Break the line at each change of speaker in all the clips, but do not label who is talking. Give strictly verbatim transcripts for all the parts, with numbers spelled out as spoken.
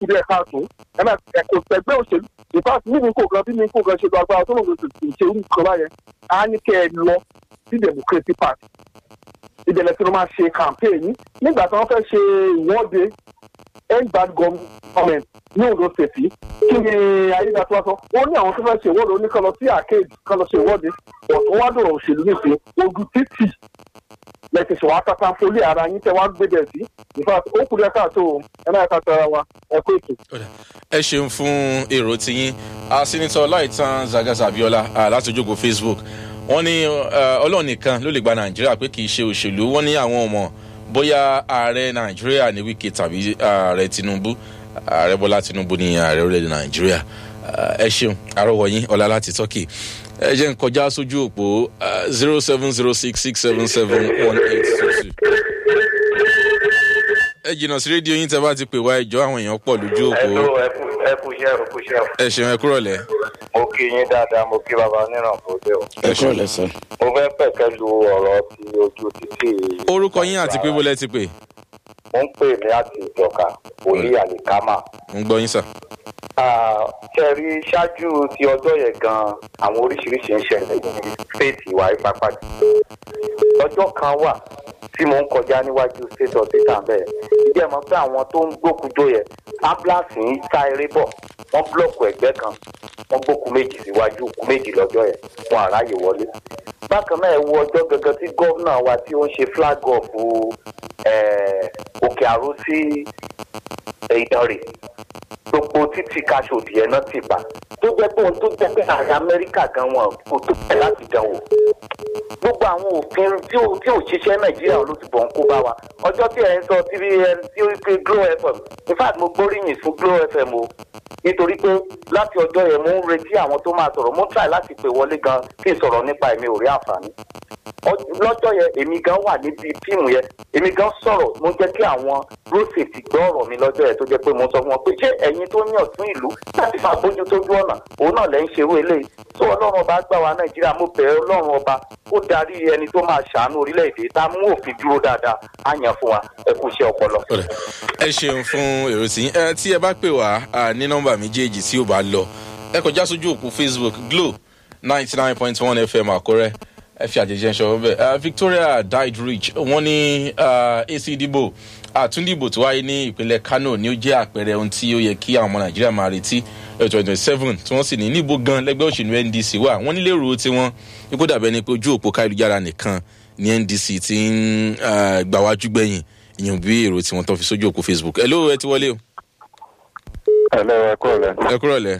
kú díẹ̀ káàtó ẹ máa kò tẹ̀gbẹ́ òṣèlú ìfàsí níbi nǹkan kan bí nǹkan kan ṣe lọ agbára tó lòun ṣe irú nǹkan báyẹn á ní kẹ́ ẹ lọ sí democracy party ìbẹ̀rẹ̀ tí wọ́n máa ṣe campaign yìí nígbà tí wọ́n fẹ́ ṣe ìwọ́de end bad government ní Ondo State kí ni ayédàtúwà sọ wọ́n ní àwọn tó fẹ́ ṣe ìwọ́de oníkan lọ sí arcade kan lọ ṣe ìwọ́de ọ̀tún wá dọ̀rọ̀ òṣèlú nìsín ojú títì lẹ́sìn ṣọ̀wá tata fólì ara yín tẹ́ wá gbé bẹ̀ sí ìfà ó kúrẹ́ káàtó ẹ náà ká tara wa ẹ kó ètò.
ẹ ṣeun fún èrò tiyín sínítọ̀ Láìtàn Zagaza Abiola láti ojúgbò Facebook wọ́n ní Ọlọ́run nìkan ló lè gba Nàìjíríà pé kì í ṣe òṣèlú wọ́n ní àwọn ọmọ bóyá ààrẹ Nàìjíríà ní Wike tàbí ààrẹ Tinubu ààrẹ Bọ́lá Tinubu ní ààrẹ orílẹ̀-èdè Nàìjíríà ẹ ṣeun àrọwọ yín ọlá láti Turkey ẹ jẹ́ n kọjá sójú òpó zero seven zero six six seven seven one eight two two. ẹ jìnnà sí rédíò yín tẹ́ bá ti pè wá ẹjọ́ àwọn èèyàn pọ̀ lójú òpó.
ẹ kú iṣẹ́ ẹ kú iṣẹ́.
ẹ ṣeun ẹ kúrọ̀lẹ́.
mo kí yín dáadáa mo kí bàbá oníràn kó dé o.
ẹ kúrọ̀lẹ́ sọ.
mo fẹ́ pẹ̀kẹ́ lu ọ̀rọ̀ ti ojú títì.
orúkọ yín àti pé bó lẹ ti pè.
mo ń pè ní àti ìjọka wòlíì àlìkámà.
mo ń gbọ́ yín sà.
ṣẹ́rí ṣáájú ti ọjọ́ yẹn gan-an àwọn oríṣiríṣi ń ṣẹlẹ̀ ní stéètì ìwà ìpapàdé. ọjọ́ kan wà tí mo ń kọjá níwájú state hospital bẹ́ẹ̀ ìjẹ́ mọ̀ pé àwọn tó ń gbókùjó yẹn ambulance ń ta eré bọ̀ wọ́n búlọ̀kù ẹ̀gbẹ́ kan wọ́n gbókù méjì síwájú kù méjì lọ́jọ́ yẹn wọn àráyè wọlé. bákan náà ẹ wo ọjọ́ gẹ́gẹ́ tí gómìnà wa tí ó ń ṣe flag off òkè àrò sí Ìdànrè gbogbo títí Káṣòdì ẹ̀ náà ti bà tó jẹ́ pé ohun tó jẹ́ pé ààrẹ Amẹ́ríkà gan wọn kò tó bẹ̀ láti dán wò. gbogbo àwọn òfin tí ò tí ò ṣiṣẹ́ Nàìjíríà ló ti bọ̀ ń kó bá wa ọjọ́ tí ẹ̀ ń sọ tí tí ó pe Glo F M in fact mo gbóríyìn fún Glo F M o nítorí pé láti ọjọ́ yẹn mo ń retí àwọn tó máa sọ̀rọ̀ mo ń try láti pè wọlé gan kí n sọ̀rọ̀ nípa ẹ̀mí ò rí àǹfààní lọ́jọ́ yẹn èmi gan wà níbi tíìmù yẹn èmi gan sọ̀rọ̀ mo jẹ́ kí àwọn road safety gbọ́ ọ̀rọ̀ mi lọ́jọ́ yẹn tó jẹ́ pé mo sọ fún wọn pé ṣé ẹ̀yin tó ní ọ̀tún ìlú láti máa bójú tójú ọ̀nà òun náà lẹ́ ń ṣerú eléyìí tó Ọlọ́run ọba gbà wá Nàìjíríà mo bẹ̀rẹ̀ Ọlọ́run ọba ó darí ẹni tó máa ṣàánú orílẹ̀-èdè tá a mú òfin dúró dáadáa á yàn fún wa ẹ kú iṣẹ́ ọpọlọ.
ẹ ṣeun fún èrò tí ẹ tí ẹ bá pè wá ní nọ́mbà méjèèjì tí ó bá lọ ẹ kọjá sójú òpó Facebook Glo ninety nine point one F M Àkúrẹ́ ẹ fi àjẹjẹ ṣọwọ́ bẹ́ẹ̀ Victoria died rich wọ́n ní èsì ìdìbò àtúndìbò tó wáyé ní ìpínlẹ̀ Kano ni ó jẹ́ àpẹẹrẹ ohun tí ó yẹ kí àwọn ọmọ Nàìjíríà máa retí twenty twenty seven tí wọ́n sì ní níbo gan lẹ́gbẹ́ òṣèlú N D C wà wọ́n nílé èrò tí wọ́n ipò dàbẹ́ ni pé ojú òpó káyélujára nìkan ní N D C ti ń gbà wájú gbẹ̀yìn ìyẹn bí èrò tí wọ́n tán fi sójú òpó Facebook. ẹ ló ẹ ti wọlé o.
ẹ lọ ẹ kúrọ̀lẹ́.
ẹ kúrọ̀lẹ́.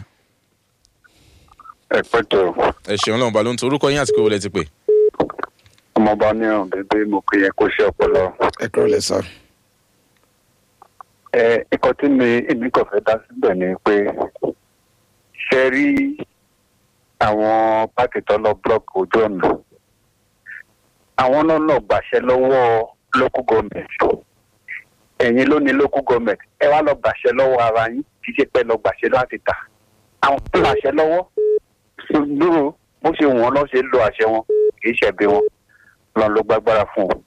ẹ pẹ̀tọ́.
ẹ ṣeun lọ́wọ́ balóhùn tó orúkọ yín àti pé wọlé ti pè.
ọmọọba ní ọ̀hún bíbí mo kí yẹn kó ṣe ọpọlọ.
ẹ kúrọ̀lẹ́ sá.
ẹ ẹ̀kọ́ tí mi èmi kò fẹ́ dá síbẹ̀ ni pé ṣe rí àwọn pàtì tó lọ blọọkì ojú ọ̀nà àwọn náà náà gbàṣẹ lọ́wọ́ local government ẹ̀yin ló ní local government ẹ wá lọ gbàṣẹ lọ́wọ́ ara yín kì í ṣe pé lọ gbàṣẹ láti tà àwọn tó láṣẹ lọ́wọ́ dúró bó ṣe wọ́n lọ́ ṣe lo àṣẹ wọn kì í ṣẹ̀bi wọn lọ́n ló gbàgbára fún wọn.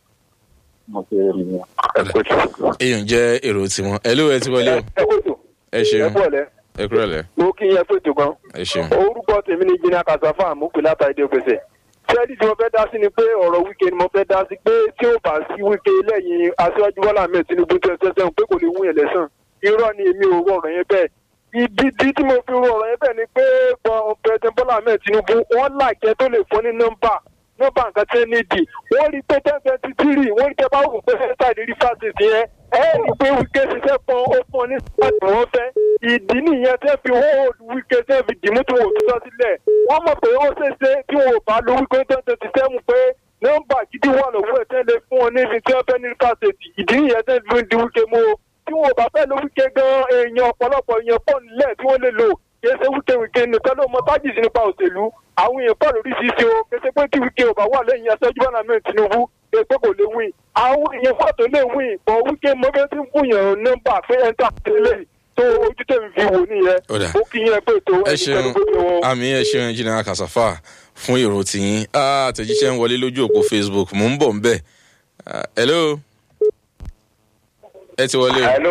èèyàn jẹ́ èrò tiwọn ẹ ló ẹ ti wọlé o. ẹ ṣeun ẹ kúrò lẹ.
mo kí yẹn fètò gan.
ẹ ṣeun.
orúkọ tèmi ni jìnnà kàṣàfà mo pè látàrí dé gbèsè. sẹ́ẹ̀dì tí mo fẹ́ dá sí ni pé ọ̀rọ̀ Wike ni mo fẹ́ dá sí pé tí ó bá sí Wike lẹ́yìn aṣáájú Bọ́lá Ahmed Tinubu tó ẹsẹ̀ sẹ́wọ̀n pé kò lè wún ẹlẹ́sàn. irọ́ ni èmi ò rọ ọ̀rọ̀ yẹn bẹ́ẹ̀. ìdí tí mo fi rọ ọ̀rọ̀ yẹn bẹ́ẹ̀ ni pé President Bọ́lá Ahmed Tinubu wọ́n làjẹ́ tó lè fún ní nọ́mbà nọ́mbà nǹkan tí ó ní ìdí wọ́n rí pé ten twenty three wọ́n rí pé bá wù pé ṣáìdì rí fásitì yẹn ẹ rí pé Wike ṣiṣẹ́ pọn ó fún ọ ní sáàtì wọ́n fẹ́ ìdí nìyẹn tẹ́ fi hold Wike tẹ́ fi dìímú tí wọ́n ò túnṣọ́ sílẹ̀ wọ́n mọ̀ pé ó ṣeéṣe tí wọ́n ò bá lo Wike ten twenty seven pé nọ́mbà gidi wà lọ́wọ́ ẹ̀ tẹ́ lè fún ọ ní ibi tí wọ́n fẹ́ ní fásitì ìdí nìyẹn tẹ́ fi di Wike mú o tí wọ́n ò bá fẹ́ lo Wike gan èèyàn ọ̀pọ̀lọpọ̀ èèyàn pọ̀ nílẹ̀ tí wọ́n lè lò kèsè Wike Wike nìkan ló mọ tájìsì nípa òṣèlú àwọn èèyàn pọ̀ lóríṣiríṣi o kèsè pé tí Wike ò bá wà lẹ́yìn aṣáájú Bọ́lá Ahmed Tinubu èpè kò lè win àwọn èèyàn pọ̀ tó lè win bọ̀ Wike mọ́bẹ́ tí ń fúnyàn nọ́mbà pé ẹ̀ńtà tẹ́lẹ̀ tó ojú tẹ̀mí fi wò nìyẹn ó kí yẹn pé tó
ẹ ṣeun àmì ẹ ṣeun jìnnà kàṣàfà fún èrò tìyín àtẹ̀jíṣẹ́ ń wọlé lójú òpó Facebook mò ń bọ̀ ń bẹ̀ hello ẹ ti wọlé o.
hello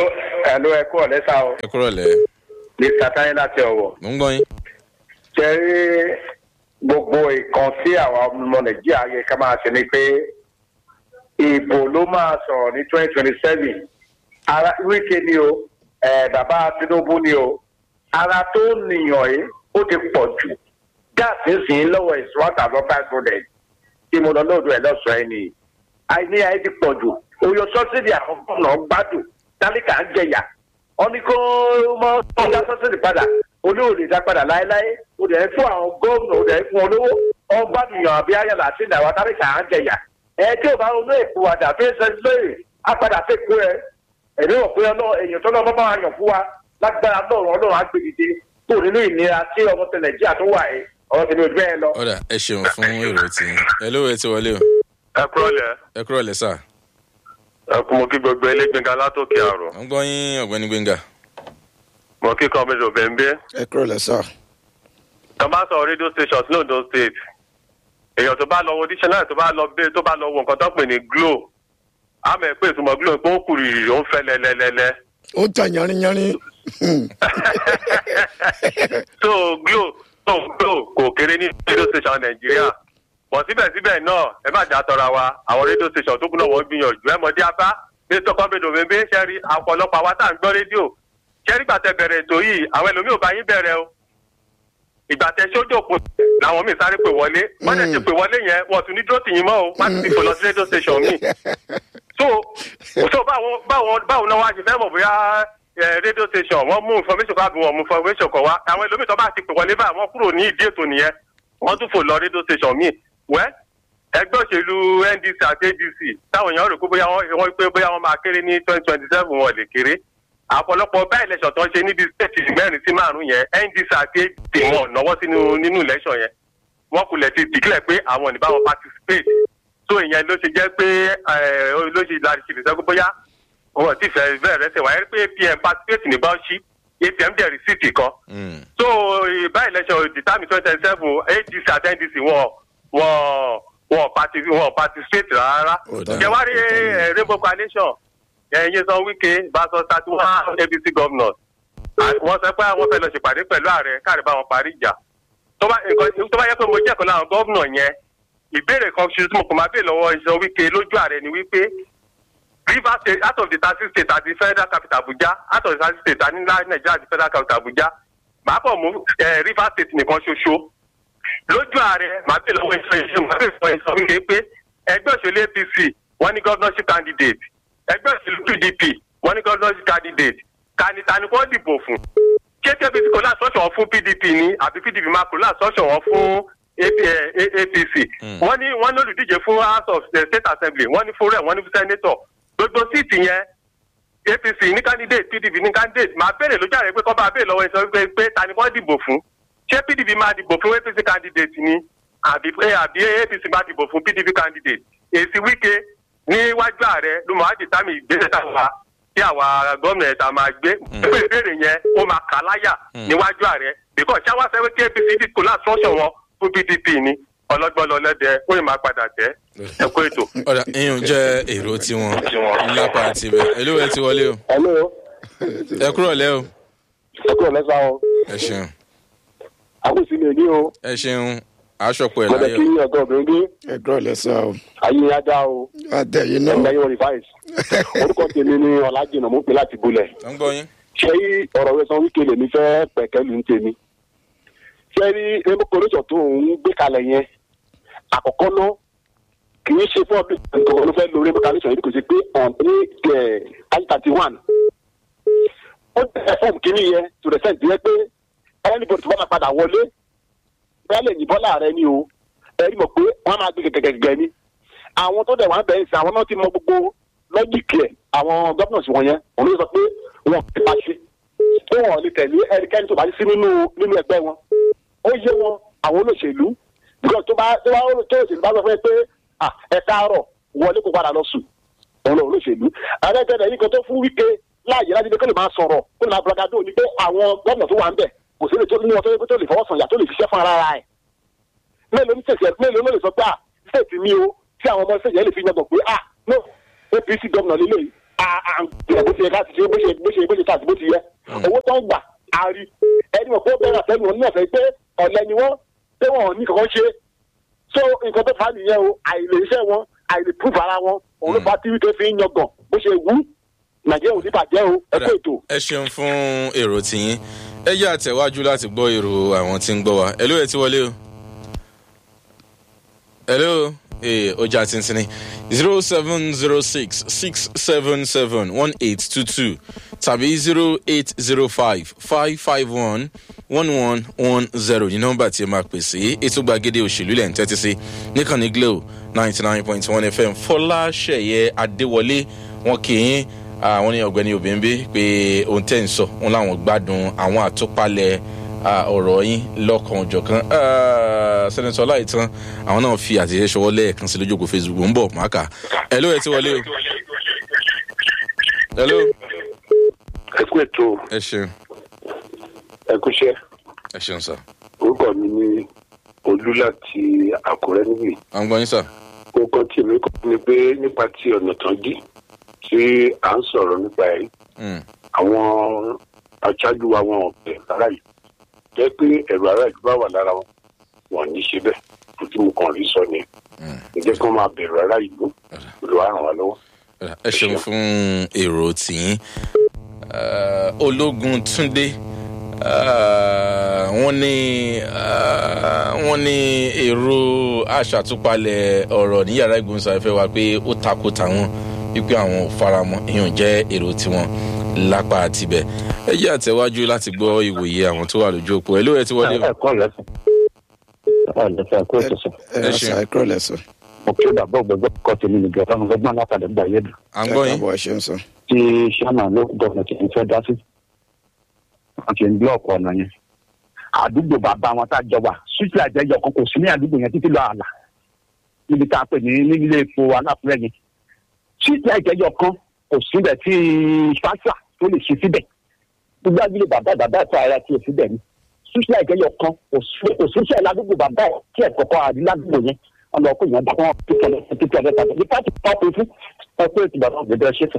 Hello, ẹ kúrò lẹ́sà o.
ẹ kúrò lẹ́.
Mr. Táyé láti Ọ̀wọ̀.
mo ń gbọ́ yín.
Ṣé rí gbogbo ìkan tí àwọn ọmọ Nàìjíríà yẹ ká máa ṣe ni pé ìbò ló máa sọ̀rọ̀ ní twenty twenty seven. Ara Wike ni o, bàbá Tinubu ni o. Ara tó nìyàn yìí ó ti pọ̀ jù. Gáàsì ń sìn lọ́wọ́ is one thousand five hundred. Tí mo lọ lóòdù ẹ̀ lọ́sọ̀ọ́ ẹ̀ nìyí. Àìní àyè ti pọ̀ jù. Oyè sọ́sídì àwọn gómìnà gbádùn. Tálíkà ń jẹyà. Wọ́n ní kó mọ́ ọ̀gá sọ́sídì padà. Olóòlè dá padà láéláé. Ó dẹ̀ fún àwọn gómìnà, ó dẹ̀ fún olówó. Ọba nìyàn àbí ayọ̀lá àti ìdàwọ̀ tálíkà ń jẹyà. Ẹ tí ò bá ronú èkó àdà fún ẹsẹ̀ lóye, á padà fẹ́ kó ẹ. Èmi rò pé èèyàn tó lọ́wọ́ bá wà yàn fún wa lágbára lọ́rùn ọlọ́run á gbèdìde kó nínú ìnira tí ọmọ tẹ Nàìjíríà tó wà ẹ. Ọ̀rọ̀ tèmi ò jù bẹ́ẹ̀ lọ.
ọ̀dà ẹ ṣeun fún èrò tí ẹ lówó ẹ ti wọlé o.
ẹ kúrò lẹ.
ẹ kúrò lẹ́ sà.
ẹ kú mo kí gbogbo ilé gbẹngà látòkè àrò.
mo ń gbọ́ yín ọ̀gbẹ́ni Gbénga.
mo kí kọ́míṣọ̀ bẹ́ńbẹ́.
ẹ kúrò lẹ́ sà.
tó bá sọ radio stations ní Ondo state èèyàn tó bá lọ wo dictionary tó bá lọ bẹ́ẹ̀ tó bá lọ wo nǹkan tó pè ní glo àmọ́ ẹ pé ìtumọ̀ glo pé ó kùrì ó ń fẹ́ lẹ́lẹ́lẹ́lẹ́.
ó ń ta yanrinyanrin.
so glo so glo kò kéré ní radio station Nàìjíríà bọ̀ síbẹ̀síbẹ̀ náà ẹ má jà tọra wa àwọn radio station tó kún náà wọ́n gbìyànjú ẹ mọ̀dé apá bí tọkọ́bẹ̀dọ̀ bẹ́ẹ̀ ṣẹ́rí ọ̀pọ̀lọpọ̀ àwa tá à ń gbọ́ rédíò ṣẹ́rí gbàtẹ́ bẹ̀rẹ̀ ètò yìí àwọn ẹlòmíì ò bá yín bẹ̀rẹ̀ o ìgbà tẹ sójú òpó làwọn míì sáré pè wọlé wọn dẹ̀ ti pè wọlé yẹn wọn tún ní dúró tì yín mọ́ o má ti fò lọ sí rédíò station mi so so báwo báwo báwo náà wá ṣe fẹ́ mọ̀ bóyá rédíò station wọ́n mú information kan àbí wọ́n mú information kan wá àwọn ẹlòmíì tó bá ti pè wọlé báyìí wọ́n kúrò ní ìdí ètò nìyẹn wọ́n tún fò lọ rédíò station mi wẹ́ ẹgbẹ́ òṣèlú N D C àti A D C táwọn èèyàn rò pé bóyá wọ́n pé bóyá wọ́n máa kéré ní twenty twenty seven wọn lè kéré àpọ̀lọpọ̀ bá election tó ń ṣe níbi state mẹ́rin sí márùn-ún yẹn N D C àti A D C wọn náwó sínú nínú election yẹn wọ́n kulẹ̀ ti declare pé àwọn ò ní bá wọn participate so ìyẹn ló ṣe jẹ́ pé ló ṣe láti ṣe ìṣẹ́gun bóyá wọn ti fẹ́ bẹ́ẹ̀ rẹ́sẹ̀ wáyé pé A P M participate ní báwọ̀ṣí A P M dẹ̀ receipt kan so bá election determine twenty twenty seven A D C àti N D C wọn wọn wọn participate rárá kẹwàá rí Rainbow Coalition ẹ̀yin sọ Wike bá sọ thirty one A B C governors wọ́n sọ pé àwọn fẹ́ lọ ṣèpàdé pẹ̀lú ààrẹ káàrí bá wọn parí ìjà tó bá yẹ pé mo jẹ́ kan láwọn gómìnà yẹn ìbéèrè kan ṣe tí mo kò máa bèèrè lọ́wọ́ ìṣọ Wike lójú ààrẹ ni wípé Rivers state out of the thirty state àti federal capital Abuja out of the thirty state àti Nigeria àti federal capital Abuja màá bọ̀ mú Rivers state nìkan ṣoṣo lójú ààrẹ màá bèèrè lọ́wọ́ ìṣọ ìṣọ màá bèèrè lọ́wọ́ ìṣọ Wike pé ẹgbẹ́ òṣèlú A P C wọ́n ní governorship candidate ẹgbẹ́ òṣèlú P D P wọ́n ní governorship candidate kanitani kò dìbò fún ṣé P D P kò láṣọṣọ wọn fún P D P ni àbí P D P máa kò láṣọṣọ wọn fún A P C wọ́n ní wọ́n ní olùdíje fún House of State Assembly wọ́n ní fún rẹ̀ wọ́n ní fún senator gbogbo síìtì yẹn A P C ní candidate P D P ní candidate máa béèrè lójú àrẹ pé kọ́ bá béèrè lọ́wọ́ ìṣọ́ wípé pé tani kò dìbò fún ṣé P D P máa dìbò fún A P C candidate ni àbí àbí A P C máa dìbò fún P D P candidate èsì Wike níwájú ààrẹ ló máa dì tàmí ìgbésẹ̀ táwa tí àwa gómìnà ẹ̀ta máa gbé pé ìbéèrè yẹn ó máa kà láyà níwájú ààrẹ bíkọ́ ṣáwá fẹ́ kí A P C kò láṣọ́ṣọ̀ wọn fún P D P ni ọlọ́gbọ́n lọ́lẹ́dẹ ó yẹ máa padà tẹ́ ẹ kó ètò.
ọ̀dà iyùn jẹ́ èrò tiwọn lápá àti ibẹ̀ èló ẹ ti wọlé o.
hello.
ẹ kúrò lẹ́ o.
ẹ kúrò lẹ́sà o.
ẹ ṣeun.
àkùsí lè ní o.
ẹ ṣeun aṣọpọ̀ ẹ̀ láyọ̀.
mọ̀lẹ́ kí ọ̀dọ́ obìnrin dé.
ẹ kúrò lẹ́sà o.
ayé ajá o.
àtẹ̀yìn náà.
ẹ̀ka yóò rìfáìsì. orúkọ tèmi ni ọ̀làjìnà mú pé láti bulẹ̀.
tó ń gbọ́ yín.
ṣé ọ̀rọ̀ rẹ sọ Wike lèmi fẹ́ pẹ̀kẹ́lù ń tèmi. ṣé rí Rainbow Coalition tó ń gbé kalẹ̀ yẹn àkọ́kọ́ náà kì í ṣe fún ọdún ìgbàgbọ́ ló fẹ́ lo Rainbow Coalition yìí kò sí pé on eight thirty one. ó tẹ̀ fọ́ọ̀mù kínní yẹn to the sense yẹn pé anybody tó bá máa padà wọlé bẹ́ẹ̀ lè yìnbọn láàrẹ ni o ẹ̀rí mọ̀ pé wọ́n máa gbé gẹ́gẹ́gẹ́ ni àwọn tó dẹ̀ wọ́n bẹ̀rẹ̀ sí àwọn náà ti mọ gbogbo lọ́jìkì ẹ̀ àwọn gọ́fúnọ̀sì wọn yẹn òun ló sọ pé wọn kò bá ṣe pé wọn ò lè tẹ̀lé ẹnikẹ́ni tó bá sí nínú nínú ẹgbẹ́ wọn ó yé wọn àwọn olóṣèlú because tó bá tó bá tó òṣèlú bá sọ fún ẹ pé ẹ káàárọ̀ wọlé kó padà lọ sùn òun lọ olóṣèlú àrẹ́tẹ̀lẹ̀ yìí kan tó fún Wike láàyè láti pé kó lè máa sọ̀rọ̀ kó lè máa bragado ní pé àwọn gọ́fúnọ̀ tó wà ń bẹ̀ kò sí lè tó nínú ọtọ́ tó lè fọwọ́ sọ̀yà tó lè ṣiṣẹ́ fún ara ẹ̀ mélòó ní sèṣẹ mélòó ló lè sọ pé à stéètì mi o tí àwọn ọmọ sèṣẹ lè fi yàgò pé à no A P C gómìnà lélẹ̀ bó ṣe ká ti ṣe bó ṣe bó ṣe bó ṣe ká ti bó ti yẹ owó tó ń gbà á rí ẹni mọ̀ pé ó bẹ̀rẹ̀ àtẹ́nu wọn ní ọ̀fẹ́ pé ọ̀lẹ́ ni wọ́n pé wọn ò ní kankan ṣe so nǹkan tó fà á nìyẹn o àìlè iṣẹ́ wọn àìlè proof ara wọn òun ló bá tí wíkẹ́ fi ń yangàn bó ṣe wú nàìjíríà ò ní bàjẹ́ o ẹ kó ètò.
ẹ ṣeun fún èrò tiyín ẹ yá àtẹ̀wájú láti gbọ́ èrò àwọn tí ń gbọ́ wa ẹ ló ẹ ti wọlé o ẹ ló ee ọjà tìǹtìǹ zero seven zero six six seven seven one eight two two tàbí zero eight zero five five five one one one one zero ní nọ́mbà tí ẹ máa pè sí ètò gbàgede òṣèlú ilẹ̀ ń tẹ́tí sí níkànnì Glo ninety nine point one F M Fọláṣẹ̀yẹ Adéwọlé wọn kì í àwọn ní ọ̀gbẹ́ni Òbíńbé pé ohun tẹ́ ń sọ wọn làwọn gbádùn àwọn àtúpalẹ̀ ọ̀rọ̀ yín lọ́kàn òjọ̀kan sẹ́nẹ̀tọ̀ Ọláìtàn àwọn náà fi àtẹ̀jẹ́ ṣọwọ́ lẹ́ẹ̀kan sí lójú òpó Facebook ń bọ̀ máka ẹ ló ẹ ti wọlé o ẹ ló.
ẹ kú ètò
ẹ ṣeun.
ẹ kú iṣẹ́.
ẹ ṣeun sá.
orúkọ mi ni Olú láti Àkúrẹ́ níbí.
à ń gbọ́ yín sá.
orúkọ tí èmi kọ́ ni pé nípa ti ọ̀nà tán dí tí à ń sọ̀rọ̀ nípa ẹ̀ àwọn aṣáájú wa wọn ọ̀bẹ lára yìí jẹ́ pé ẹ̀rọ ara ìlú bá wà lára wọn wọn ní ṣe bẹ́ẹ̀ kó tí mo kàn rí sọ ni ẹ jẹ́ kí wọ́n máa bẹ̀rù ara ìlú ló wà ràn wá lọ́wọ́.
ẹ ṣeun fún èrò tìyín Ológun Túndé wọ́n ní wọ́n ní èrò aṣàtúpalẹ̀ ọ̀rọ̀ ní yàrá ìgbóhùnsáfẹ́fẹ́ wa pé ó takò táwọn wípé àwọn ò faramọ́ èèyàn jẹ́ èrò tiwọn lápá àtibẹ̀ ẹ jẹ́ àtẹ̀wájú láti gbọ́ ìwòye àwọn tó wà lójú òpó ẹ ló ẹ ti wọlé o.
ẹ kọ́ lẹ́sìn ẹ lẹ́sìn ẹ kó ètò sọ.
ẹ ṣe ẹ kúrò lẹ́sìn.
mo kí ó dàbọ̀ gbogbo kọ́ tèmi nìgbà ọ̀hún gbọ́n látàdé gbà yé dùn.
à ń gbọ́ yín.
ẹ ṣe ń sọ.
tí sàmà ló gọ́ọ̀nà tí ń fẹ́ dá sí wọ́n ti ń gbé ọ̀pọ̀ ọ̀nà yẹn. àdúgbò bàbá wọn tá a jọ wà sútì àjẹyọ kan kò sí ní àdúgbò yẹn títí lọ àlà níbi tá a pè ní nílé epo aláfúrẹ́ yẹn sútì àjẹyọ kan kò síbẹ̀ tí fásitì tó lè ṣe síbẹ̀ gbogbo agbélé bàbá bàbá ẹ̀fọ́ ara tí o síbẹ̀ ni sútì àjẹyọ kan kò síṣẹ́ ládùúgbò bàbá ẹ̀ tí ẹ̀ kọ̀kọ́ àdínládùúgbò yẹn ọlọ́kùnrin yẹn dákọ́ pípẹ́lẹ́ pípẹ́lẹ́ tàbí ní pàtó pàtó fún ọkọ̀ ètò ìbàdàn ọ̀gbẹ̀dẹ̀ ṣètò.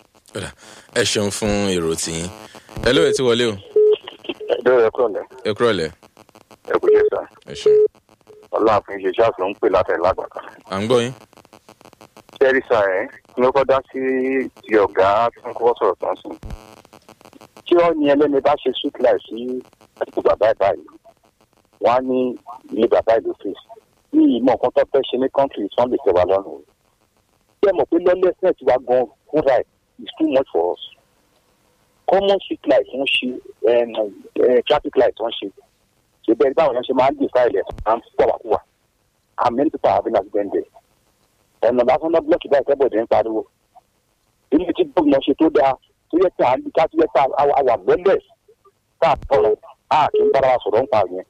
ẹ ṣeun fún èrò tiyín ẹ ló ẹ ti wọlé o.
ẹ dọ́rọ̀ ẹ kúrọ̀ lẹ́.
ẹ kúrọ̀ lẹ́.
ẹ kú ṣe sá.
ẹ ṣeun.
ọlọ́àfin ṣe ṣáàṣì ló ń pè látẹ̀ lágbàkà.
à ń gbọ́ yín.
sẹ́rí sá ẹ̀ ní ó kọ́ dá sí ti ọ̀gá tí wọ́n kọ́kọ́ sọ̀rọ̀ tán sí. tí wọ́n ní ẹlẹ́ni bá ṣe súkìlà sí àdúgbò bàbá ẹ̀ báyìí wọ́n á ní ilé bàbá ẹ̀ ló fèsì ní ìmọ̀ nǹkan tó fẹ́ ṣe ní kọ́ńtì sunday tẹ̀wá lọ́rùn. ṣé ẹ mọ̀ pé lawlessness wa gan fúnra ẹ̀ is too much for us. common street light wọ́n ṣe traffic light wọ́n ṣe ṣe bẹ́ẹ̀ báwọn yẹn ṣe máa ń dì fáìlẹ̀ à ń pọ̀ wákúwà and many people have been accidented. ọ̀nà lásán náà blọọkì báyìí kẹ́bọ̀dé ń pariwo. ilé tí gómìnà ṣe tó dáa tó yẹ kí àǹdí ká tó yẹ ká àwà bẹ́lẹ̀ ká àtọ̀rọ̀ á kí n bára wa sọ̀rọ̀ ń pa yẹn.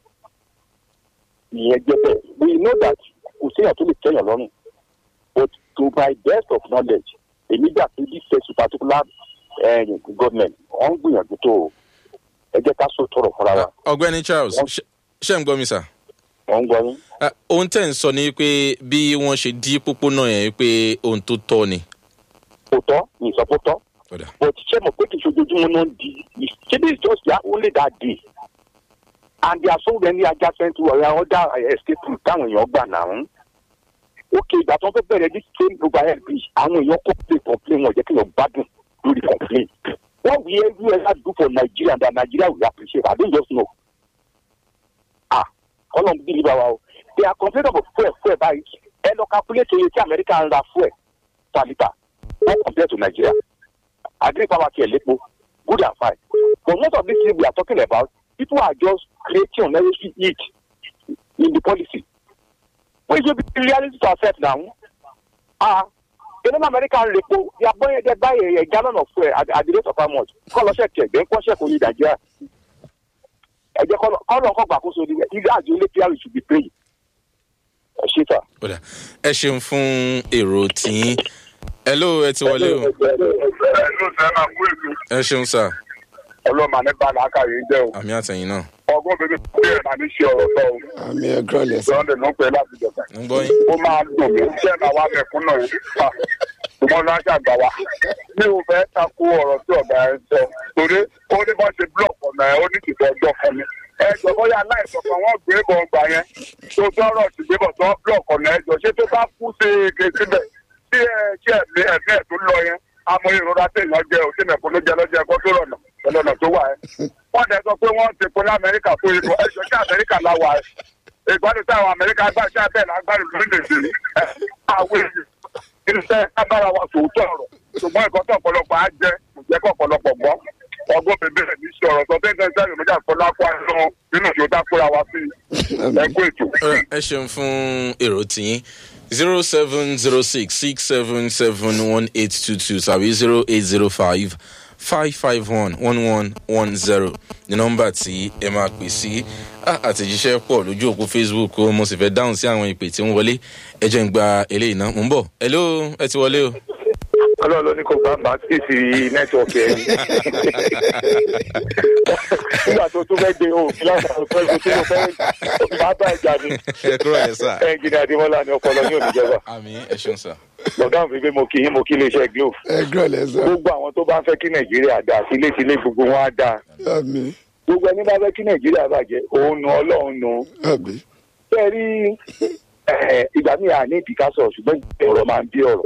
ìyẹn jẹ́ bẹ́ẹ̀ we know that kò séèyàn tó lè tẹ̀yàn lọ́rùn but to my best of knowledge èmi gbà pé this face particular government wọ́n ń gbìyànjú tó ẹ jẹ́ ká sọ tọrọ fúnra wa.
ọ̀gbẹ́ni Charles ṣé ń gbọ́ mi sà.
wọ́n ń gbọ́ yín.
ohun tẹ́ ń sọ ni pé bí wọ́n ṣe dí pópónà yẹn pé ohun tó tọ́ ni.
kò tọ́ ní ìsọfótọ́ but ṣé mo pé kì í ṣojoojúmọ́ náà di ṣé bí just their only that day and there are so many adjacent to our other escape route táwọn èèyàn gbà náà. ok ìgbà tó ń fẹ́ bẹ̀rẹ̀ this train overhead bridge àwọn èèyàn complain complain wọn jẹ́ kí èèyàn gbádùn lórí complain. what we ever do for Nigeria and that Nigeria will appreciate I don't just know. ah kọ́lọ̀ ń bí níbà wa o they are complaining about fuel fuel báyìí ẹ lọ calculate oye tí America ń ra fuel per litre what compared to Nigeria. Agri power care lepo good and fine but most of these things we are talking about people are just creating unnecessary heat in the policy. We should be reality to accept now. Ah, you know, American repo, they are buying, they buy a, a gallon of fuel at, at the rate of how much? Call us check, then call check on Nigeria. I just call call on back also. If that's the only player we should be paying. Shita.
Ẹ ṣeun fún èrò tí hello ẹ ti wọlé o.
Hello sir, máa kú ètò.
Ẹ ṣeun sir.
Ọlọ́mà ní bá làákàyè jẹ́ o.
Àmì àtẹ̀yìn náà.
Ọgbọ́n bèbè pé ẹ̀ máa ní ṣe ọ̀rọ̀ sọ o.
Àmì ẹ̀gbọ́n lẹ̀ sí.
Sunday ló ń pẹ́ láti jọ̀ta.
ń gbọ́ yín.
Ó máa dùn mí iṣẹ́ náà wá mẹ́kún náà yìí. ṣùgbọ́n náà ṣàgbà wa mi ò fẹ́ takò ọ̀rọ̀ tí ọ̀gá ẹ̀ sọ torí ó ní bọ́ ṣe blọọkì ọ̀nà ẹ̀ ó ní tìtọ́ ọjọ́ kan ni ẹ jọ bóyá aláìsàn kan wọ́n gbé bọ̀ ọgbà yẹn tó tọrọ sí gbé bọ̀ tó blọọkì ọ̀nà ẹ̀ jọ ṣé tó bá kú sí ege síbẹ̀ tí ẹ ṣe ẹ̀mí ẹ̀mí ẹ̀ tó lọ yẹn àmọ́ ìrora téèyàn jẹ òsínà kó ló jẹ lọ́jọ́ ẹ̀kọ́ tó rọ̀nà lọ́nà tó wà ẹ́ wọ́n dẹ̀ sọ pé wọ́n ti pọ̀ ní Amẹ́ríkà fún ìbò ẹ̀jọ̀ sí Amẹ́ríkà láwà ẹ̀ ìgbádùn táwọn Amẹ́ríkà gbà sí abẹ́ lágbàdo lórílẹ̀-èdè àwọn èèyàn irinṣẹ́ agbára wa tòótọ́ ọ̀rọ̀ ṣùgbọ́n ìkan tó ọ̀pọ̀lọpọ̀ á jẹ́ ìjẹ́kọ̀ ọ̀pọ̀lọpọ̀ gbọ́ ọgbọ́n bèbè ní sí ọ̀rọ̀ tó tẹ́tẹ́ sẹ́yìn lójà fọlá kó àìsàn nínú ìṣòdá kóra wa sí ẹgbẹ́ ètò.
ẹ ṣeun fún èrò tiyín zero seven zero six six seven seven one eight two two tàbí zero eight zero five five five one one one one zero ní nọ́mbà tí ẹ máa pè sí àtẹ̀jíṣẹ́ pọ̀ lójú òpó Facebook o mo sì fẹ́ dáhùn sí àwọn ìpè tí ń wọlé ẹ jẹ́ ń gba eléyìí náà mò ń bọ̀ hello ẹ ti wọlé o.
ọlọ́run ló ní kó bá bá sí sí nẹ́tíwọ̀kì ẹ̀ nígbà tó tún fẹ́ gbé o láti fẹ́ gbé tí mo fẹ́ bá bá ẹja ni
ẹ kúrò ẹ sá.
ẹnjìnì Adémọ́lá ni ọpọlọ ní òníjẹba.
àmín ẹ ṣeun sá.
lọ́gá mi pé mo kì í mo kí iléeṣẹ́ Glo.
ẹ kúrò lẹ sá.
gbogbo àwọn tó bá fẹ́ kí Nàìjíríà dáa sílé sílé gbogbo wọn á dáa.
àmín.
gbogbo ẹni bá fẹ́ kí Nàìjíríà bàjẹ́ òun nu Ọlọ́run nu.
àmín.
bẹ́ẹ̀ rí ìgbà míì àní ìdíkásọ̀ ṣùgbọ́n ọ̀rọ̀ máa ń bí ọ̀rọ̀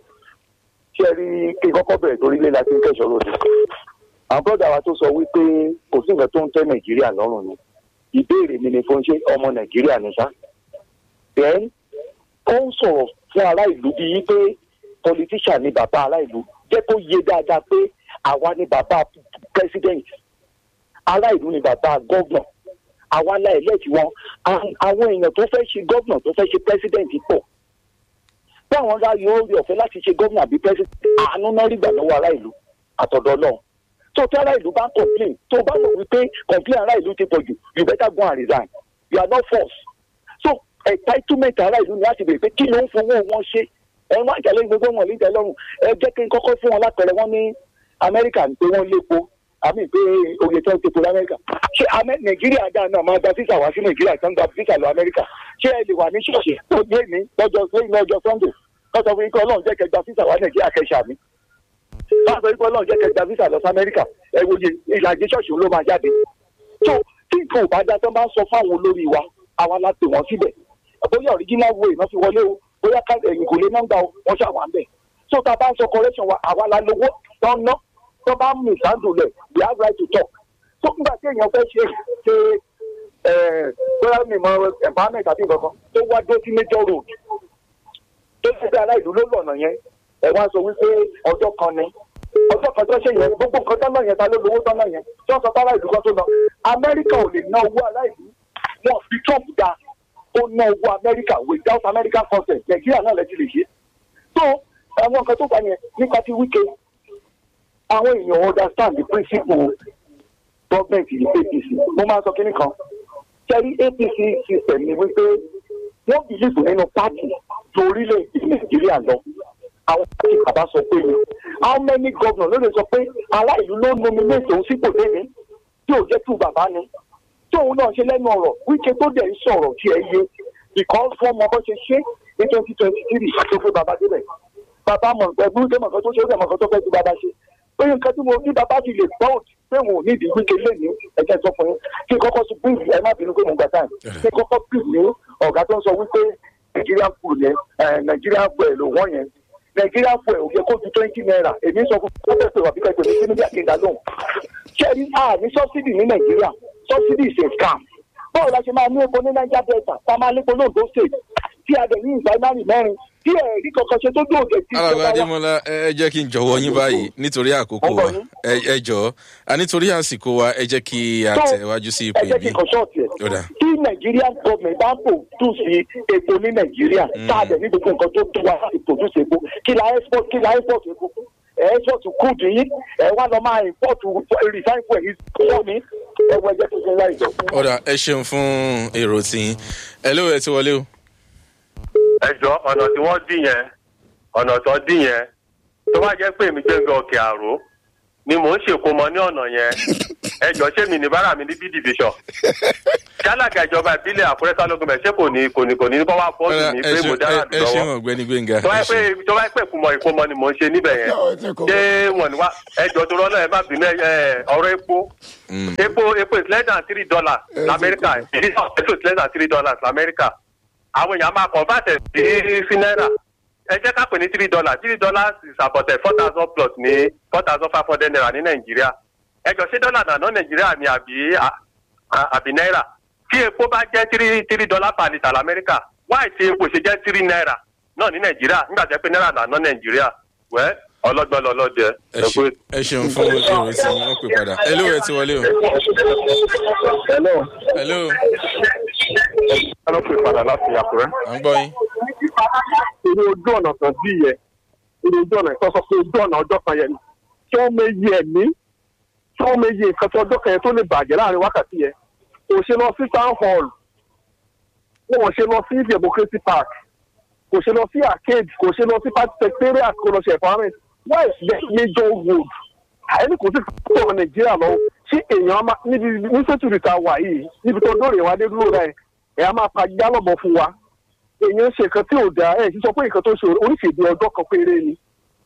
ṣe rí kí kọ́kọ́ bẹ̀rẹ̀ torí lé láti ń kẹ́sọ̀ lóde. àwọn bọ́dà wa tó sọ wípé kò sí nǹkan tó ń tẹ́ Nàìjíríà lọ́rùn ni ìbéèrè mi ni fún ṣé ọmọ Nàìjíríà ni sá. then ó ń sọ̀rọ̀ fún ará ìlú bíi pé politician ni bàbá ará ìlú jẹ́ kó yé dáadáa pé àwa ni bàbá president ará ìlú ni bàbá gọ́vnà àwa la elect wọn àwọn èèyàn tó fẹ́ ṣe gọ́vnà tó fẹ́ ṣe president pọ̀ báwọn ará yóò rí ọ̀fẹ́ láti ṣe gómìnà àbí pẹ́sidẹ̀ntì àánú náà rí gbà lọ́wọ́ ará ìlú àtọ̀dọ̀ náà tó tí ará ìlú bá ń complain tó bá lọ wípé complain ará ìlú ti pọ̀ jù you better go and resign you are not forced so entitlement ará ìlú ni láti bèèrè pé kí ló ń fowó wọn ṣe ẹ wọ́n àjálẹ̀ gbogbo wọn lè tẹ́ lọ́rùn ẹ jẹ́ kí n kọ́kọ́ fún wọn lápẹẹrẹ wọn ní Amẹ́ríkà ní pé wọ́n lépo àmì pé oye tó ń tepo lamẹ́ríkà ṣé Nàìjíríà dáa náà máa gba físà wá sí Nàìjíríà tó ń gba físà lọ Amẹ́ríkà ṣé ẹ lè wà ní ṣọ́ọ̀ṣì tó gbé ní lọ́jọ́ lọ́jọ́ Sunday lọ́sọ̀ fún ikú ọlọ́run jẹ́ kẹgbà físà wá Nàìjíríà kẹsà mi lọ́sọ̀ ikú ọlọ́run jẹ́ kẹgbà físà lọ sí Amẹ́ríkà ẹ wòye ìlàjì ṣọ́ọ̀ṣì ló máa jáde tó tí nǹkan ò bá dá tó bá ń sọ fáwọn olórí wa àwa la pè wọ́n síbẹ̀ bóyá original way náà fi wọlé o bóyá ẹ̀yìn kò lè nọ́ńgbà o wọ́n ṣàwà ń bẹ̀ tó tá a bá ń sọ correction wa àwa la lówó tó ń ná tó bá mú ìsàndùlẹ̀ we have right to talk tó nígbà tí èèyàn fẹ́ ṣe ṣe bóyá mímọ empowerment àti nǹkan kan tó wá dó sí major road tó ṣe bí aláìlú ló lọ̀nà yẹn ẹ wá sọ wípé ọjọ́ kan ni ọjọ́ kan tó ṣe yẹn gbogbo nǹkan tán náà yẹn ta ló lówó tán náà yẹn tí wọ́n sọ fún aláìlú kan tó lọ Amẹ́ríkà ò lè ná owó aláìlú wọn fi Trump dá ó ná owó Amẹ́ríkà without American consent Nàìjíríà náà lè ti lè ṣe tó àwọn nǹkan tó fà yẹn nípa ti Wike àwọn èèyàn understand the principle government in A P C mo máa sọ kí nìkan ṣẹ́rí A P C system ni wípé wọ́n bìlíìfù nínú pátì torílẹ̀-èdè Nàìjíríà lọ àwọn pátì bàbá sọ pé ni how many governor ló lè sọ pé ará ìlú ló nominate òun sípò lẹ́ni tí ò jẹ́ tú bàbá ni tí òun náà ṣe lẹ́nu ọ̀rọ̀ Wike tó dẹ̀ ń sọ̀rọ̀ tí ẹ yé because wọ́n mọ bó ṣe ṣe ní twenty twenty three tó fi bàbá débẹ̀ bàbá mọ̀ ẹ̀gbọ́n tó mọ̀ kan tó ṣe ó dẹ̀ mọ̀ kan tó fẹ́ ju bàbá ṣe pé nǹkan tí mo ní bàbá ti lè gbọ́ pé wọn ò ní ìdí Wike lẹ́nu ẹ̀jẹ̀ sọ fún yín kí kọ́kọ́ sọ bíìlì ẹ má bínú pé mo gbà táì kí kọ́kọ́ bíìlì ní ọ̀gá tó ń sọ wípé Nàìjíríà fún yẹn Nàìjíríà fún ẹ̀ ló wọ́n yẹn Nàìjíríà fún ẹ̀ ò yẹ kó ju twenty naira èmi sọ fún kó bẹ́ẹ̀ pé wà bíkẹ́ pé ní mídíà kí n dá lóhùn. ṣẹ́ni a ní sọ́sídì ní Nàìjíríà sọ́sídì is a scam báwo la ṣe máa ní epo ní Niger Delta tá a máa lépo lóńdó state tí a dẹ̀ ní ìgbàlárì mẹ́rin tí ẹ̀rí kankan ṣe tó dóògè tí ìjọba wa.
alàgbà Adémọ́lá ẹ jẹ́ kí n jọ̀wọ́ yín báyìí nítorí àkókò wa ẹ jọ̀ọ́ a nítorí àsìkò wa ẹ jẹ́ kí a tẹ̀wájú sí ipò
ìbí. ẹ jẹ́ kí n kọ́ ṣọ́ọ̀tì ẹ̀ tí Nigerian government bá pò tù sí epo ní Nàìjíríà tá a dẹ̀ ní gbogbo nǹkan tó tó wa láti produce epo kí la export kí la export epo ẹ export crude yín ẹ wá lọ máa import refined fuel yìí fún mi ẹ wọ ẹjẹ tó ṣe láì jọ.
ọ̀dà ẹ ṣeun fún èrò tí ẹ ló ẹ ti wọlé o.
ẹ jọ ọ̀nà tí wọ́n dín yẹn ọ̀nà tó dín yẹn tó bá jẹ́ pé èmi gbé ń gbé òkè àrò ni mò ń ṣèkómọ ní ọ̀nà yẹn ẹjọ́ ṣé mi ní bára mi ní b division jálága ìjọba ìbílẹ̀ àkúrẹ́ sálógún bẹ̀ ṣé kò ní kò ní kò ní kọ́ wá bọ́ọ̀lù ní pé mo dára
ẹ ṣe wọn ọ̀gbẹ́ni Gbénga.
tó wáyé pé tó wáyé pé ìkùmọ̀ ìkùmọ̀ ni mò ń ṣe níbẹ̀ yẹn ṣé wọ́n ní wá ẹjọ́ tó rọ́lọ́ ẹ má bínú ọ̀rọ̀ epo epo epo is less than three dollars lamẹ́ríkà epo is less than three dollars lamẹ́ríkà àwọn èèyàn máa convert sí náírà ẹ jẹ́ ká pè ní three dollars three dollars is about four thousand plus ní four thousand five hundred naira ní nàìjíríà ẹjọ́ ṣé dọ́là nàná nàìjíríà ni àbí àbí náírà tí epo bá jẹ́ three three dollars per litre lamẹ́ríkà wáì tí epo ṣe jẹ́ three naira náà ní nàìjíríà nígbà tẹ́ pé náírà nàná nàìjíríà wẹ́ ọlọ́gbọ́n lọ́lọ́dẹ.
ẹ ṣeun fún èrò tí wọ́n pè padà hello ẹ ti wọlé o.
hello.
hello.
hello pè padà láti àkúrẹ́.
à ń gbọ́ yín.
irú ojú ọ̀nà kan bí yẹ irú ojú ọ̀nà kan sọ pé ojú ọ̀nà ọjọ́ kan yẹn tí wọ́n méjì ẹ̀mí tí wọ́n méjì nǹkan tí ọjọ́ kan yẹn tó lè bàjẹ́ láàrin wákàtí yẹn kò ṣe lọ sí town hall wọn ò ṣe lọ sí democracy park kò ṣe lọ sí arcade kò ṣe lọ sí party secretariat kò lọ ṣe environment why is there major road ẹni kò sí fún ọmọ nàìjíríà lọ ṣé èèyàn níbi ní sẹ́tùrì ta wà yìí níbi tó dóòrè wá dé dúró rẹ̀ ẹ̀ á máa pa jálọ̀bọ̀ fún wa èèyàn ṣe nǹkan tí ò dáa ẹ̀ sísọ pé nǹkan tó ṣe oríṣiríṣi ọjọ́ kan péré ni.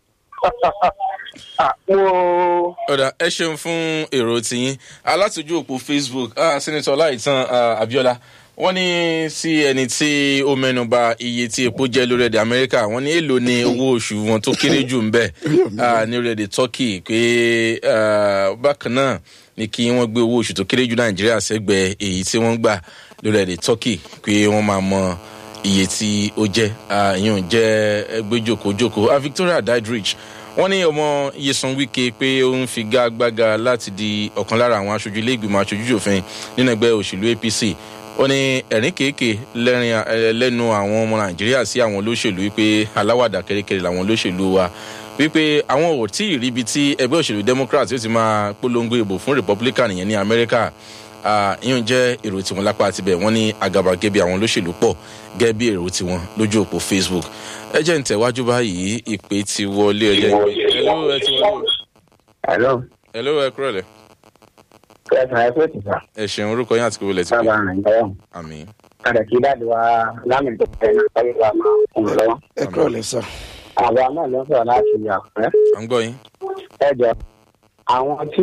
ọ̀dà ẹ ṣeun fún èrò tiyín alátòjú òpó Facebook sẹ́nitọ́ Láìtàn Abíọ́lá wọ́n ní sí ẹni tí ó mẹ́nuba iye tí epo jẹ́ lórílẹ̀‐èdè Amẹ́ríkà wọ́n ní èlò ní owó oṣù wọn tó kéré jù ń bẹ̀ ní orílẹ̀‐èdè Turkey pé bákan náà ní kí wọ́n gbé owó oṣù tó kéré jù Nàìjíríà sẹ́gbẹ̀ẹ́ èyí tí wọ́n gbà lórílẹ̀‐èdè Turkey pé wọ́n máa mọ iye tí ó jẹ́ ìyẹn jẹ́ gbéjòkójòkó Victoria Diedrich wọ́n ní ọmọ Nyesom Wike pé ó ń figagbága láti di ọ̀kan lára àwọn aṣojú ilé ìgbìmọ̀ aṣojúṣòfin nínú ẹgbẹ́ òṣèlú A P C ó ní ẹ̀rín kéèké lẹ́nu àwọn ọmọ Nàìjíríà sí àwọn olóṣèlú wípé aláwàdà kẹ́rẹ́kẹ́rẹ́ làwọn olóṣèlú wa wípé àwọn ò tí ì ríbi tí ẹgbẹ́ òṣèlú Democrat yóò ti máa polongo ìbò fún Republican yẹn ní Amẹ́ríkà ìyẹn jẹ́ èrò tiwọn lápá àtibẹ̀ wọ́n ní àgàbàgebè àwọn olóṣèlú pọ̀ gẹ́gẹ́ bí èrò tiwọn lójú òpó Facebook ẹ jẹ́ ń tẹ̀wájú báyìí ìpè ti wọlé ẹjẹ́ ìpè hello ẹ ti wọlé.
hello.
hello ẹ kúrọ̀lẹ́.
kẹsàn-án ẹ fẹ́ tìfà.
ẹ ṣeun orúkọ yín àti kòwòlẹ̀ ti pè.
bàbá rẹ̀ lọ́wọ́.
àmín.
padà kí dáàdi wa lámì tó fẹ́ náà sọ́yìn wa máa fún mi lọ́wọ́.
ẹ kúrọ̀lẹ́ sọ.
àbá náà ló ń sọ̀rọ̀ láti Àkúrẹ́.
à ń gbọ́ yín.
ẹ jọ àwọn tí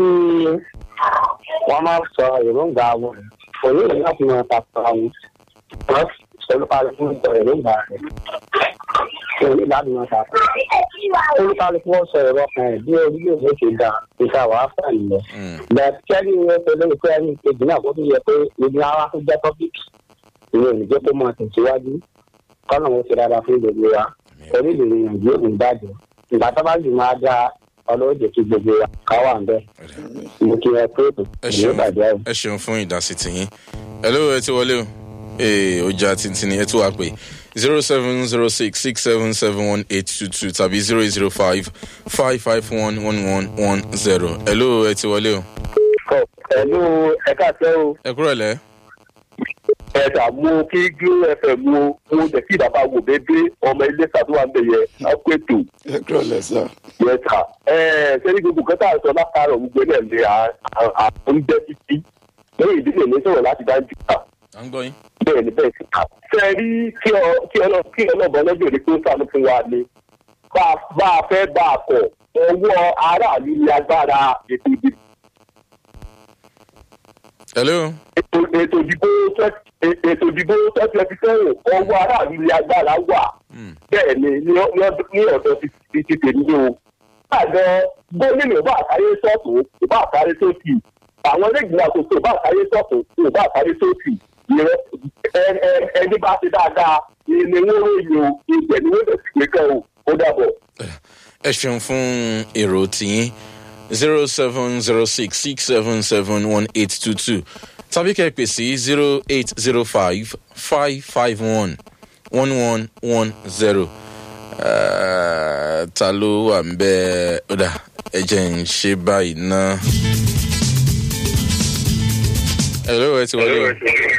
wọ́n máa sọ èròǹgbà wọn òní ìlú láti máa tàkùn àwọn wọ́n olùkálùkù sọ èròǹgbà rẹ̀ òní láti máa tàkùn olùkálùkù wọ́n sọ èrò kan ẹ̀ bí orílẹ̀-èdè ṣe dá ìta wàá fà nìyẹn. bẹ́ẹ̀ kẹ́rì wọn pé lórí pé ẹni kejì náà kó tún yẹ pé ibi ara tó jẹ́ tọ́pìkì ìwé ònìjẹ́ tó máa tẹ̀síwájú kọ́nà wọn ti dára fún gbogbo wa orílẹ̀-èdè Nàìjíríà kò dájú ìgbà tó bá sì máa dá ọlọ́wọ́ jẹ́ kí gbogbo wa ká wà ń bẹ́ mo kí ẹ pé ètò
ẹ ṣeun fún ìdásí tiyín hello ẹ ti wọlé o ee ọjà tìǹtìǹ ẹ tún wá pé zero seven zero six six seven seven one eight two two tàbí zero eight zero five five five one one one one zero hello ẹ ti wọlé o.
hello ẹ káàsẹ́ o.
ẹ kúrò lẹ́.
ẹ ṣà mú kí Glo F M mú mú jẹ́ kí bàbá wò bébé ọmọ ilé ṣàtúwà ń bẹ̀ yẹ ápẹ́tò.
ẹ kúrò lẹ́ sọ.
yẹ ká ẹ sẹ́ni gbogbo kẹta àṣọ látàárọ̀ gbogbo ẹ̀ lè àwọn jẹ́ títí lórí ìdílé ní sọ̀rọ̀ láti dájú ká.
à ń gbọ́ yín.
bẹ́ẹ̀ ni bẹ́ẹ̀ sì ká. ṣe rí kí ọlọ́bọ lọ́jọ́ ní kó sànú fún wa ni bá a fẹ́ bá a kọ̀ ọwọ́ aráàlú ní agbára ètò ìdìbò.
hello.
ètò ètò ìdìbò ètò ìdìbò twenty twenty seven ọwọ́ aráàlú ní agbára wà. bẹ́ẹ̀ ni ní ọ̀dọ̀ ti ti tèmi o. àgbẹ̀ gómìnà bá àkáyé sọ́ọ̀tù bá àkáyé sóòtì àwọn ẹlẹ́gbẹ̀ẹ́ àkókò bá àkáyé sọ́ọ̀tù bá àkáyé sóòtì ẹni bá ti dáadáa ni wọ́n ròyìn o ìgbẹ́ ni wọ́n lè fi gbé kẹ́ o ó dàbọ̀.
ẹ ṣeun fún èrò tiyín zero seven zero six six seven seven one eight two two tàbí kẹ́ ẹ pè sí zero eight zero five five five one one one one zero ta ló wà ń bẹ ọ̀dà ẹ jẹ́ ń ṣe báyìí náà. hello ẹ ti wọlé o.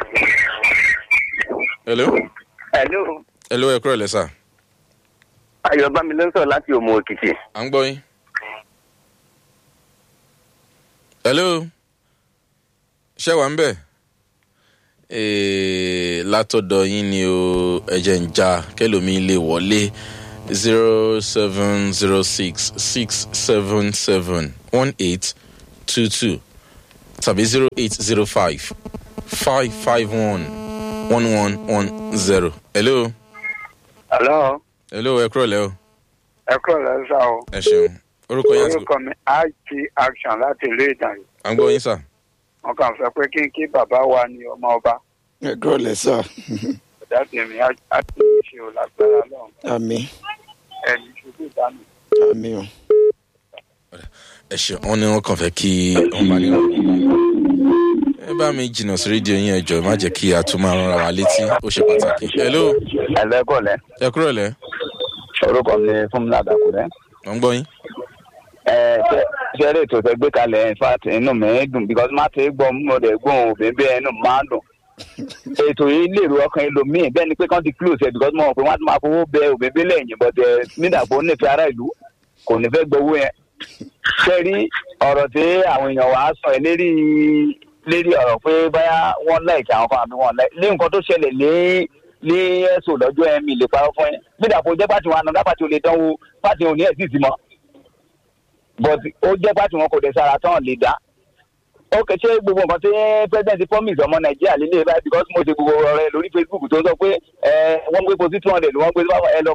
hello.
hello.
hello ẹ kúrò lẹ́sà.
Ayọ̀bámi ló ń sọ̀rọ̀ láti Òmù Òkìtì.
à ń gbọ́ yín. hello. ṣé wà ń bẹ̀? Látọ̀dọ̀ yín ni o ẹ̀jẹ̀ ń já kẹlòmí lè wọlé zero seven zero six six seven seven one eight two two tàbí zero eight zero five five five one one one one zero. Hello.
Hello.
Hello, ẹ kúrò lẹ́ o.
Ẹ kúrò lẹ́ sá o.
Ẹ ṣeun. Orúkọ yẹn sọ.
Orúkọ mi I T Action láti ìlú Ìdànrè.
À ń gbọ́ yín sà.
Wọ́n kàn sọ pé kí n kí bàbá wa ní ọmọ ọba.
Ẹ kúrò lẹ́ sà.
Ọ̀dà tèmi á ti ṣe ò lágbára lọ́hùn.
Àmín.
Ẹni ṣubú ìdáná.
Àmín o.
Ẹ ṣeun, wọ́n ní wọ́n kàn fẹ́ kí wọ́n bá ní wọn. Ẹ bá mi jìnnà sí rédíò yín ẹjọ́ má jẹ́ kí a tún máa rán wa létí ó ṣe pàtàkì. Hello.
Hello, ẹ kúrò lẹ́.
Ẹ kúrò lẹ́.
Orúkọ mi Fúnmilá Àdàkùnrin.
Mo ń gbọ́ yín.
Ẹ ṣe ṣe eré ètò ìfẹ́ gbé kalẹ̀ in fact inú mi dùn because má ti gbọ́ mo dẹ̀ gbóhùn obìnrin bẹ́ẹ̀ inú máa dùn. Ètò yìí lè ro ọkàn ẹlòmíì bẹ́ẹ̀ ni pé kán ti close ẹ̀ because mo mọ̀ pé wọ́n á tún máa fowó bẹ obìnrin lẹ́yìn but nídàpọ̀ nífẹ̀ẹ́ ará ìlú kò ní fẹ́ gbowó yẹn. Ṣé rí ọ̀rọ̀ tí àwọn èèyàn wàá sọ ẹ̀ lérí lérí ọ̀rọ̀ pé báyà wọ́n láìkí àwọn kan àbí wọ́n láì lé nǹkan tó ṣẹlẹ̀ lé lé ẹ̀sùn lọ́jọ́ ẹ̀mí lè parọ́ fún yẹn nídàpọ̀ jẹ́ pàtì wọn àná pàtì ò lè dánwò pàtì ò ní ẹ̀ sì sí mọ́ but ó jẹ́ pàtì wọn kò dẹ̀ sára tán lè dá. ó kẹ́ ṣé gbogbo nǹkan tí president promise ọmọ Nàìjíríà lílé báyìí because mo ṣe gbogbo ọ̀rọ̀ rẹ lórí Facebook tó ń sọ pé wọ́n gbé posi two hundred wọ́n gbé ẹ lọ